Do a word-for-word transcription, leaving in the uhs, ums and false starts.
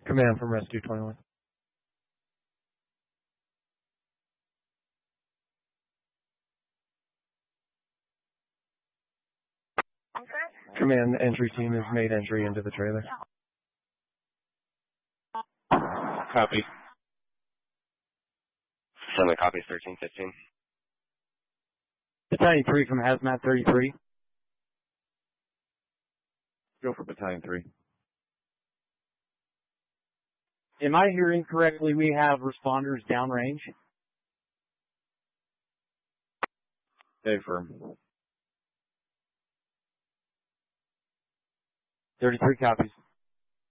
Command from Rescue twenty-one. Command, the entry team has made entry into the trailer. Copy. Friendly copies thirteen fifteen. Battalion three from Hazmat thirty-three. Go for Battalion three. Am I hearing correctly we have responders downrange? Affirm. thirty-three copies.